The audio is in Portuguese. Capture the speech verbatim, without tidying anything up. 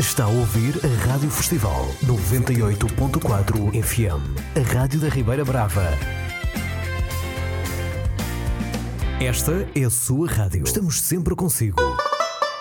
Está a ouvir a Rádio Festival noventa e oito ponto quatro F M, a rádio da Ribeira Brava. Esta é a sua rádio. Estamos sempre consigo.